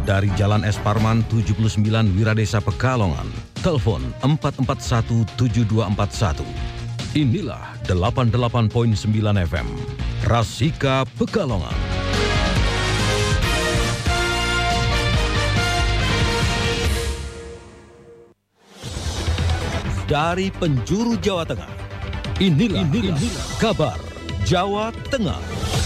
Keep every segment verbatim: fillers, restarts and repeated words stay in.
dari Jalan Es Parman tujuh puluh sembilan Wiradesa Pekalongan. Telepon empat empat satu tujuh dua empat satu. Inilah delapan puluh delapan koma sembilan F M, Rasika Pekalongan. Dari penjuru Jawa Tengah, inilah, inilah, inilah kabar Jawa Tengah.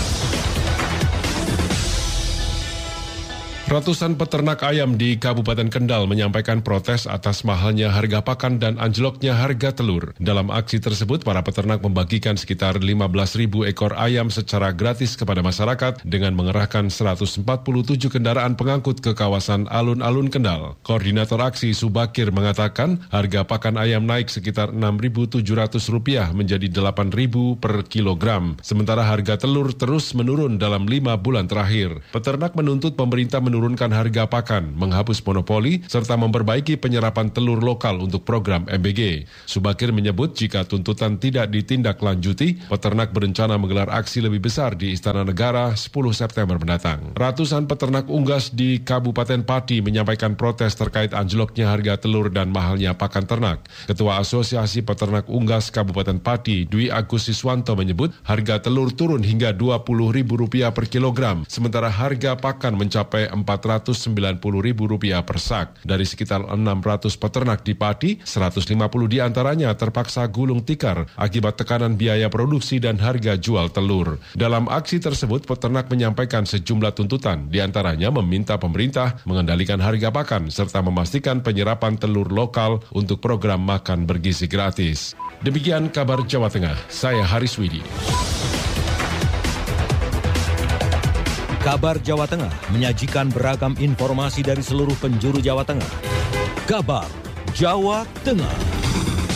Ratusan peternak ayam di Kabupaten Kendal menyampaikan protes atas mahalnya harga pakan dan anjloknya harga telur. Dalam aksi tersebut, para peternak membagikan sekitar lima belas ribu ekor ayam secara gratis kepada masyarakat dengan mengerahkan seratus empat puluh tujuh kendaraan pengangkut ke kawasan alun-alun Kendal. Koordinator aksi Subakir mengatakan harga pakan ayam naik sekitar enam ribu tujuh ratus rupiah menjadi delapan ribu per kilogram. Sementara harga telur terus menurun dalam lima bulan terakhir. Peternak menuntut pemerintah menurunkan menurunkan harga pakan, menghapus monopoli, serta memperbaiki penyerapan telur lokal untuk program M B G. Subakir menyebut jika tuntutan tidak ditindaklanjuti, peternak berencana menggelar aksi lebih besar di Istana Negara sepuluh September mendatang. Ratusan peternak unggas di Kabupaten Pati menyampaikan protes terkait anjloknya harga telur dan mahalnya pakan ternak. Ketua Asosiasi Peternak Unggas Kabupaten Pati, Dwi Agus Siswanto menyebut harga telur turun hingga dua puluh ribu rupiah per kilogram, sementara harga pakan mencapai empat ratus sembilan puluh ribu rupiah per sak. Dari sekitar enam ratus peternak di Pati, seratus lima puluh diantaranya terpaksa gulung tikar akibat tekanan biaya produksi dan harga jual telur. Dalam aksi tersebut, peternak menyampaikan sejumlah tuntutan, diantaranya meminta pemerintah mengendalikan harga pakan serta memastikan penyerapan telur lokal untuk program makan bergizi gratis. Demikian kabar Jawa Tengah, saya Haris Widi. Kabar Jawa Tengah menyajikan beragam informasi dari seluruh penjuru Jawa Tengah. Kabar Jawa Tengah.